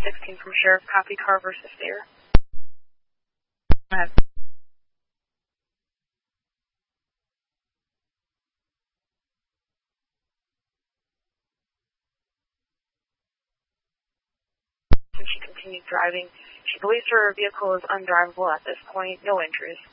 16 from Sheriff, copy car versus Thayer. Go ahead. Since she continued driving, she believes her vehicle is undrivable at this point, no injuries.